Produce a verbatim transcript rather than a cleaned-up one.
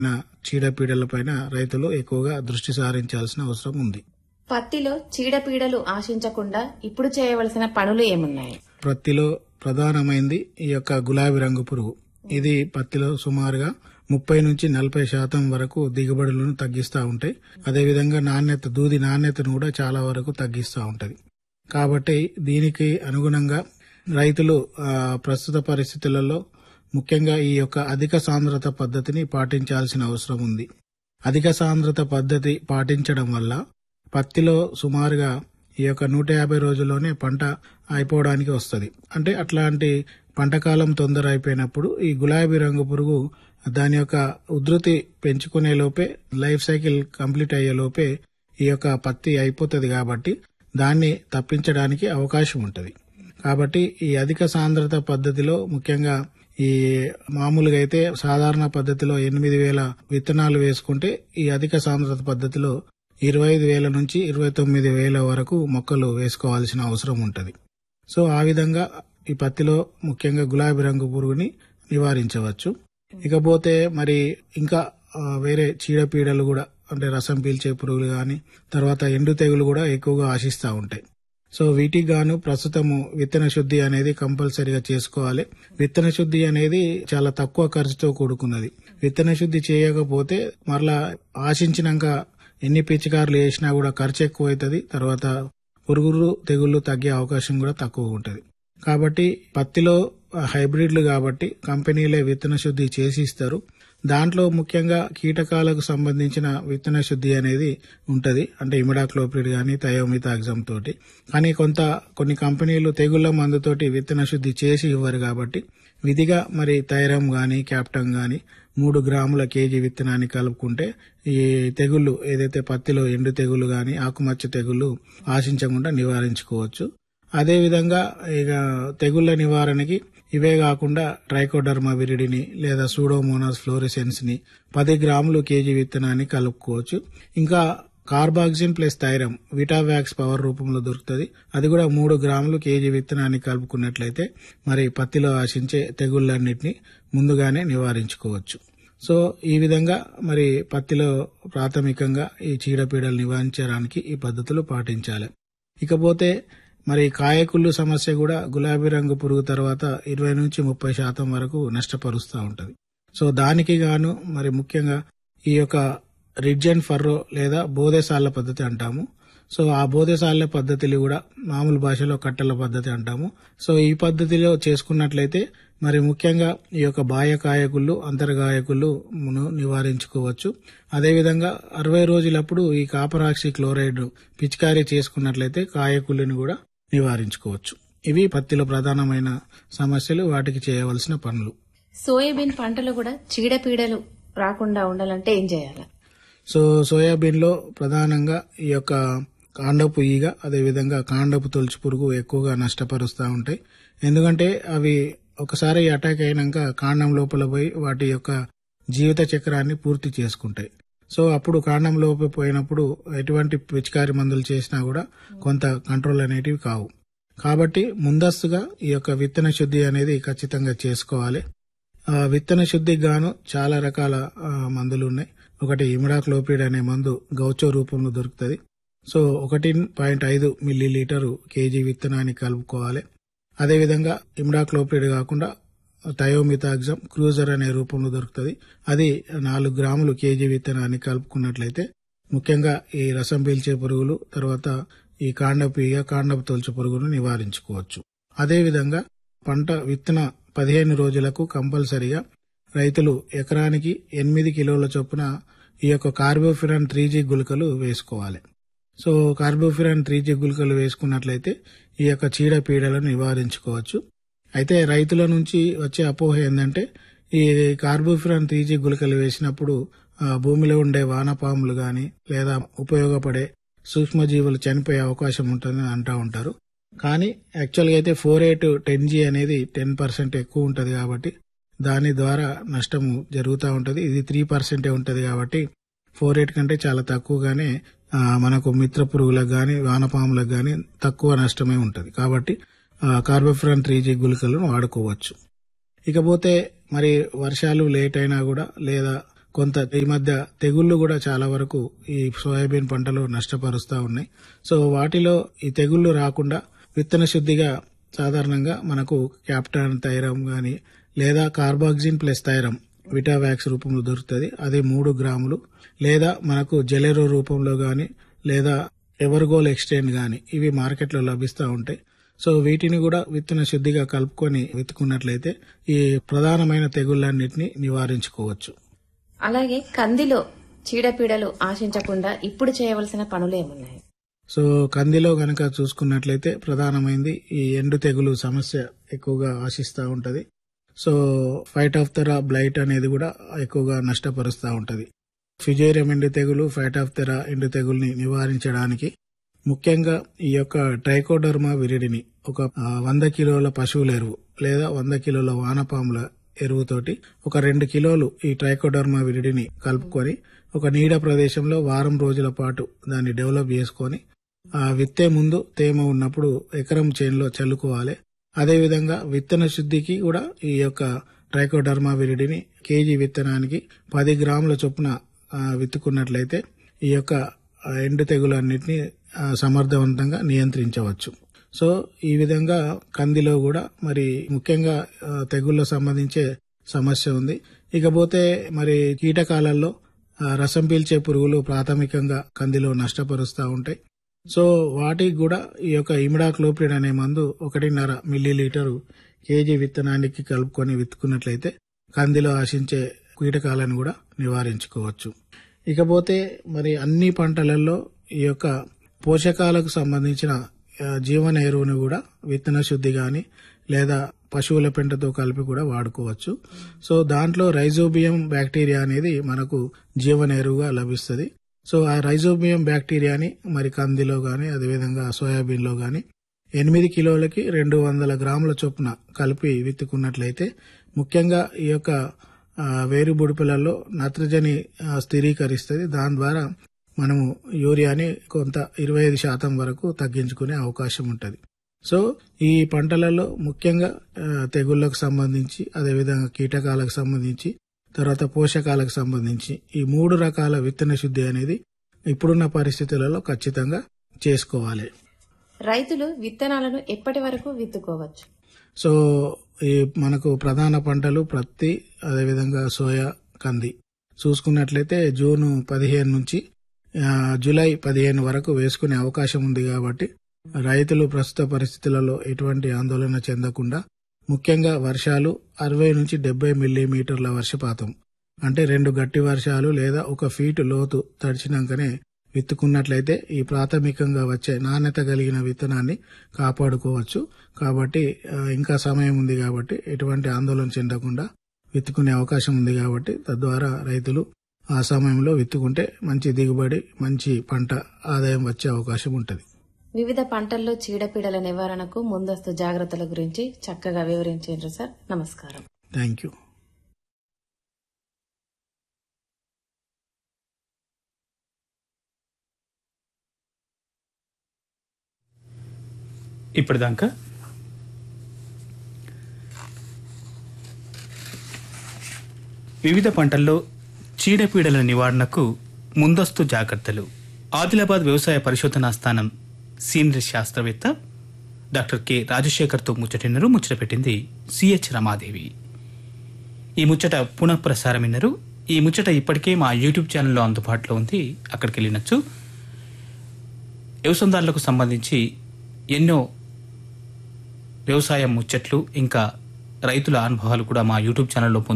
చీడపీడలపైన రైతులు ఎక్కువగా దృష్టి సారించాల్సిన అవసరం ఉంది. పత్తిలో చీడపీడలు ఆశించకుండా ఇప్పుడు చేయవలసిన పనులు ఏమున్నాయి? పత్తిలో ప్రధానమైంది ఈ యొక్క గులాబీ రంగు పురుగు. ఇది పత్తిలో సుమారుగా ముప్పై నుంచి నలభై శాతం వరకు దిగుబడులను తగ్గిస్తూ ఉంటాయి. అదేవిధంగా నాణ్యత దూది నాణ్యతను కూడా చాలా వరకు తగ్గిస్తూ ఉంటది. కాబట్టి దీనికి అనుగుణంగా రైతులు ప్రస్తుత పరిస్థితులలో ముఖ్యంగా ఈ యొక్క అధిక సాంద్రత పద్ధతిని పాటించాల్సిన అవసరం ఉంది. అధిక సాంద్రత పద్ధతి పాటించడం వల్ల పత్తిలో సుమారుగా ఈ యొక్క నూట యాభై రోజుల్లోనే పంట అయిపోవడానికి వస్తుంది. అంటే అట్లాంటి పంటకాలం తొందర అయిపోయినప్పుడు ఈ గులాబీ రంగు పురుగు దాని యొక్క ఉధృతి పెంచుకునే లోపే, లైఫ్ సైకిల్ కంప్లీట్ అయ్యే లోపే ఈ యొక్క పత్తి అయిపోతుంది. కాబట్టి దాన్ని తప్పించడానికి అవకాశం ఉంటుంది. కాబట్టి ఈ అధిక సాంద్రత పద్ధతిలో ముఖ్యంగా ఈ మామూలుగా అయితే సాధారణ పద్ధతిలో ఎనిమిది వేల విత్తనాలు వేసుకుంటే ఈ అధిక సాంద్రత పద్ధతిలో ఇరవై ఐదు వేల నుంచి ఇరవై తొమ్మిది వేల వరకు మొక్కలు వేసుకోవాల్సిన అవసరం ఉంటుంది. సో ఆ విధంగా ఈ పత్తిలో ముఖ్యంగా గులాబీ రంగు పురుగుని నివారించవచ్చు. ఇకపోతే మరి ఇంకా వేరే చీడపీడలు కూడా, అంటే రసం పీల్చే పురుగులు గాని, తర్వాత ఎండు తెగులు కూడా ఎక్కువగా ఆశిస్తూ ఉంటాయి. సో వీటికి గాను ప్రస్తుతము విత్తన శుద్ధి అనేది కంపల్సరీగా చేసుకోవాలి. విత్తన శుద్ధి అనేది చాలా తక్కువ ఖర్చుతో కూడుకున్నది. విత్తన శుద్ధి చేయకపోతే మరలా ఆశించినాక ఎన్ని పిచికారులు వేసినా కూడా ఖర్చు ఎక్కువ అవుతుంది. తర్వాత పురుగులు తెగుళ్లు తగ్గే అవకాశం కూడా తక్కువ ఉంటుంది. కాబట్టి పత్తిలో హైబ్రిడ్లు కాబట్టి కంపెనీలే విత్తన శుద్ధి చేసి ఇస్తారు. దాంట్లో ముఖ్యంగా కీటకాలకు సంబంధించిన విత్తన శుద్ధి అనేది ఉంటది. అంటే ఇమిడాక్లోప్రిడ్ గాని, థయోమిథాక్సమ్ తోటి. కానీ కొంత కొన్ని కంపెనీలు తెగుళ్ల మందుతోటి విత్తన శుద్ధి చేసి ఇవ్వరు. కాబట్టి విధిగా మరి థైరమ్ గాని, క్యాప్టన్ గాని మూడు గ్రాముల కేజీ విత్తనాన్ని కలుపుకుంటే ఈ తెగుళ్లు ఏదైతే పత్తిలో ఎండు తెగుళ్లు గాని, ఆకుమచ్చ తెగుళ్లు ఆశించకుండా నివారించుకోవచ్చు. అదేవిధంగా ఇక తెగుళ్ల నివారణకి ఇవే కాకుండా ట్రైకోడర్మా విరిడిని లేదా సూడోమోనాస్ ఫ్లోరిసెన్స్ ని పది గ్రాములు కేజీ విత్తనాన్ని కలుపుకోవచ్చు. ఇంకా కార్బాక్సిన్ ప్లస్ థైరమ్ విటావాక్స్ పవర్ రూపంలో దొరుకుతుంది. అది కూడా మూడు గ్రాములు కేజీ విత్తనాన్ని కలుపుకున్నట్లయితే మరి పత్తిలో ఆశించే తెగుళ్లన్నింటినీ ముందుగానే నివారించుకోవచ్చు. సో ఈ విధంగా మరి పత్తిలో ప్రాథమికంగా ఈ చీడపీడలు నివారించడానికి ఈ పద్ధతులు పాటించాలి. ఇకపోతే మరి కాయకుళ్ళు సమస్య కూడా గులాబీ రంగు పురుగు తర్వాత ఇరవై నుంచి ముప్పై శాతం వరకు నష్టపరుస్తూ ఉంటది. సో దానికి గాను మరి ముఖ్యంగా ఈ యొక్క రిడ్జ్ అండ్ ఫర్రో లేదా బోదెసాళ్ల పద్ధతి అంటాము. సో ఆ బోదెసాళ్ల పద్ధతిని కూడా మామూలు భాషలో కట్టల పద్ధతి అంటాము. సో ఈ పద్ధతిలో చేసుకున్నట్లయితే మరి ముఖ్యంగా ఈ యొక్క బాహ్య కాయకుళ్ళు, అంతర్గాయకుళ్ళు నివారించుకోవచ్చు. అదేవిధంగా అరవై రోజులప్పుడు ఈ కాపరాక్సి క్లోరైడ్ పిచికారీ చేసుకున్నట్లయితే కాయకుళ్ళని కూడా నివారించుకోవచ్చు. ఇవి పత్తిలో ప్రధానమైన సమస్యలు, వాటికి చేయవలసిన పనులు. సోయాబీన్ పంటలో కూడా చీడపీడలు రాకుండా ఉండాలంటే ఏం చేయాలి? సో సోయాబీన్ లో ప్రధానంగా ఈ యొక్క కాండపు ఈగ, అదేవిధంగా కాండపు తొలుచు పురుగు ఎక్కువగా నష్టపరుస్తూ ఉంటాయి. ఎందుకంటే అవి ఒకసారి అటాక్ అయినాక కాండం లోపల పోయి వాటి యొక్క జీవిత చక్రాన్ని పూర్తి చేసుకుంటాయి. సో అప్పుడు కాండం లోపల పోయినప్పుడు ఎటువంటి పిచికారి మందులు చేసినా కూడా కొంత కంట్రోల్ అనేటివి కావు. కాబట్టి ముందస్తుగా ఈ యొక్క విత్తన శుద్ధి అనేది ఖచ్చితంగా చేసుకోవాలి. విత్తన శుద్ధికి గాను చాలా రకాల మందులు ఉన్నాయి. ఒకటి ఇమిడాక్లోప్రిడ్ అనే మందు గౌచో రూపంలో దొరుకుతుంది. సో ఒకటి పాయింట్ ఐదు మిల్లీ లీటరు కేజీ విత్తనాన్ని కలుపుకోవాలి. అదేవిధంగా ఇమిడాక్లోప్రిడ్ కాకుండా థయోమిథాక్సమ్ క్రూజర్ అనే రూపంలో దొరుకుతుంది. అది నాలుగు గ్రాములు కేజీ విత్తనాన్ని కలుపుకున్నట్లయితే ముఖ్యంగా ఈ రసం పీల్చే పురుగులు, తర్వాత ఈ కాండపు ఈగ, కాండపు తొలుచు పురుగును నివారించుకోవచ్చు. అదేవిధంగా పంట విత్తన పదిహేను రోజులకు కంపల్సరిగా రైతులు ఎకరానికి ఎనిమిది కిలోల చొప్పున ఈ యొక్క కార్బోఫిరాన్ త్రీ జీ గుళికలు వేసుకోవాలి. సో కార్బోఫిరాన్ త్రీ జీ గుళికలు వేసుకున్నట్లయితే ఈ యొక్క చీడపీడలను నివారించుకోవచ్చు. అయితే రైతుల నుంచి వచ్చే అపోహ ఏంటంటే ఈ కార్బోఫిరాన్ త్రీ జీ గుళికలు వేసినప్పుడు భూమిలో ఉండే వానపాములు గాని లేదా ఉపయోగపడే సూక్ష్మజీవులు చనిపోయే అవకాశం ఉంటుందని అంటూ ఉంటారు. కానీ యాక్చువల్గా అయితే ఫోర్ ఎయిట్ టెన్ జీ అనేది టెన్ పర్సెంట్ ఎక్కువ ఉంటుంది. కాబట్టి దాని ద్వారా నష్టం జరుగుతూ ఉంటుంది. ఇది త్రీ పర్సెంటే ఉంటుంది. కాబట్టి ఫోర్ ఎయిట్ కంటే చాలా తక్కువగానే మనకు మిత్ర పురుగులకు గాని, వానపాములకు గాని తక్కువ నష్టమే ఉంటుంది. కాబట్టి కార్బోఫిరాన్ త్రీ జీ గుళికలను వాడుకోవచ్చు. ఇకపోతే మరి వర్షాలు లేట్ అయినా కూడా లేదా కొంత ఈ మధ్య తెగుళ్లు కూడా చాలా వరకు ఈ సోయాబీన్ పంటలో నష్టపరుస్తా ఉన్నాయి. సో వాటిలో ఈ తెగుళ్లు రాకుండా విత్తన శుద్ధిగా సాధారణంగా మనకు క్యాప్టాన్ థైరమ్ గాని లేదా కార్బాక్సిన్ ప్లస్ థైరమ్ విటావాక్స్ రూపంలో దొరుకుతుంది. అది మూడు గ్రాములు లేదా మనకు జెలెరో రూపంలో గాని లేదా ఎవర్గోల్ ఎక్స్టెండ్ గాని ఇవి మార్కెట్లో లభిస్తూ ఉంటాయి. సో వీటిని కూడా విత్తన శుద్ధిగా కలుపుకొని విత్తుకున్నట్లయితే ఈ ప్రధానమైన తెగుళ్లన్నింటినీ నివారించుకోవచ్చు. అలాగే కందిలో చీడపీడలు ఆశించకుండా ఇప్పుడు చేయవలసిన పనులు ఏమున్నాయి? సో కందిలో గనక చూసుకున్నట్లయితే ప్రధానమైంది ఈ ఎండు తెగులు సమస్య ఎక్కువగా ఆశిస్తూ ఉంటది. సో ఫైటాఫ్థెరా బ్లైట్ అనేది కూడా ఎక్కువగా నష్టపరుస్తూ ఉంటది. ఫిజేరియం ఎండు తెగులు, ఫైటాఫ్థెరా ఎండు తెగుల్ని నివారించడానికి ముఖ్యంగా ఈ యొక్క ట్రైకోడర్మా విరిడిని ఒక వంద కిలోల పశువుల ఎరువు లేదా వంద కిలోల వానపాముల ఎరువుతోటి ఒక రెండు కిలోలు ఈ ట్రైకోడర్మా విరిడిని కలుపుకొని ఒక నీడ ప్రదేశంలో వారం రోజుల పాటు దాన్ని డెవలప్ చేసుకొని ఆ విత్తే ముందు తేమ ఉన్నప్పుడు ఎకరం చేనులో చల్లుకోవాలి. అదేవిధంగా విత్తన శుద్ధికి కూడా ఈ యొక్క ట్రైకోడర్మా విరిడిని కేజీ విత్తనానికి పది గ్రాముల చొప్పున విత్తుకున్నట్లయితే ఈ యొక్క ఎండు తెగులన్నింటినీ సమర్థవంతంగా నియంత్రించవచ్చు. సో ఈ విధంగా కందిలో కూడా మరి ముఖ్యంగా తెగుళ్ళ సంబంధించే సమస్య ఉంది. ఇకపోతే మరి కీటకాలలో రసం పీల్చే పురుగులు ప్రాథమికంగా కందిలో నష్టపరుస్తూ ఉంటాయి. సో వాటికి కూడా ఈ యొక్క ఇమిడాక్లోప్రిడ్ అనే మందు ఒకటిన్నర మిల్లీ లీటరు కేజీ విత్తనానికి కలుపుకొని విత్తుకున్నట్లయితే కందిలో ఆశించే కీటకాలను కూడా నివారించుకోవచ్చు. ఇకపోతే మరి అన్ని పంటలలో ఈ యొక్క పోషకాలకు సంబంధించిన జీవన ఎరువును కూడా విత్తన శుద్ధి గాని లేదా పశువుల పెంటతో కలిపి కూడా వాడుకోవచ్చు. సో దాంట్లో రైజోబియం బ్యాక్టీరియా అనేది మనకు జీవన ఎరువుగా లభిస్తుంది. సో ఆ రైజోబియం బ్యాక్టీరియాని మరి కందిలో గాని అదేవిధంగా సోయాబీన్ లో గాని ఎనిమిది కిలోలకి రెండు వందల గ్రాముల చొప్పున కలిపి విత్తుకున్నట్లయితే ముఖ్యంగా ఈ యొక్క వేరు బుడిపెలలో నత్రజని స్థిరీకరిస్తుంది. దాని ద్వారా మనము యూరియాని కొంత ఇరవై ఐదు శాతం వరకు తగ్గించుకునే అవకాశం ఉంటుంది. సో ఈ పంటలలో ముఖ్యంగా తెగుళ్లకు సంబంధించి అదేవిధంగా కీటకాలకు సంబంధించి తర్వాత పోషకాలకు సంబంధించి ఈ మూడు రకాల విత్తన శుద్ధి అనేది ఇప్పుడున్న పరిస్థితులలో ఖచ్చితంగా చేసుకోవాలి. రైతులు విత్తనాలను ఎప్పటి వరకు విత్తుకోవచ్చు? సో ఈ మనకు ప్రధాన పంటలు ప్రత్తి అదేవిధంగా సోయా, కంది చూసుకున్నట్లయితే జూన్ పదిహేను నుంచి జూలై పదిహేను వరకు వేసుకునే అవకాశం ఉంది. కాబట్టి రైతులు ప్రస్తుత పరిస్థితులలో ఎటువంటి ఆందోళన చెందకుండా ముఖ్యంగా వర్షాలు అరవై నుంచి డెబ్బై మిల్లీమీటర్ల వర్షపాతం అంటే రెండు గట్టి వర్షాలు లేదా ఒక ఫీటు లోతు తడిచినాకనే విత్తుకున్నట్లయితే ఈ ప్రాథమికంగా వచ్చే నాణ్యత కలిగిన విత్తనాన్ని కాపాడుకోవచ్చు. కాబట్టి ఇంకా సమయం ఉంది కాబట్టి ఎటువంటి ఆందోళన చెందకుండా విత్తుకునే అవకాశం ఉంది. కాబట్టి తద్వారా రైతులు ఆ సమయంలో విత్తుకుంటే మంచి దిగుబడి, మంచి పంట ఆదాయం వచ్చే అవకాశం ఉంటుంది. వివిధ పంటల్లో చీడపీడల నివారణకు ముందస్తు జాగ్రత్తల గురించి చక్కగా వివరించారు సార్. నమస్కారం. Thank you. ఇప్పటిదాకా వివిధ పంటల్లో చీడపీడల నివారణకు ముందస్తు జాగ్రత్తలు ఆదిలాబాద్ వ్యవసాయ పరిశోధనా స్థానం సీనియర్ శాస్త్రవేత్త డాక్టర్ కె రాజశేఖర్తో ముచ్చటిన్నరు. ముచ్చట పెట్టింది సిహెచ్ రమాదేవి. ఈ ముచ్చట పునఃప్రసారం విన్నరు. ఈ ముచ్చట ఇప్పటికే మా యూట్యూబ్ ఛానల్లో అందుబాటులో ఉంది, అక్కడికి వెళ్ళినచ్చు. వ్యవసాయదారులకు సంబంధించి ఎన్నో వ్యవసాయ ముచ్చట్లు ఇంకా రైతుల అనుభవాలు కూడా మా యూట్యూబ్ ఛానల్లో